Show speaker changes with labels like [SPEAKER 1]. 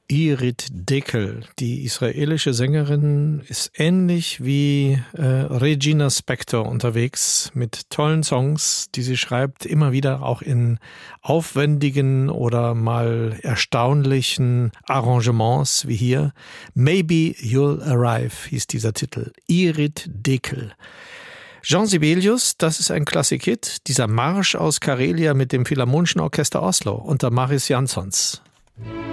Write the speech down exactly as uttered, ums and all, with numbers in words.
[SPEAKER 1] Irit Dekel, die israelische Sängerin, ist ähnlich wie äh, Regina Spektor unterwegs mit tollen Songs, die sie schreibt, immer wieder auch in aufwendigen oder mal erstaunlichen Arrangements wie hier. Maybe You'll Arrive hieß dieser Titel. Irit Dekel. Jean Sibelius, das ist ein Klassik-Hit, dieser Marsch aus Karelia mit dem Philharmonischen Orchester Oslo unter Mariss Jansons.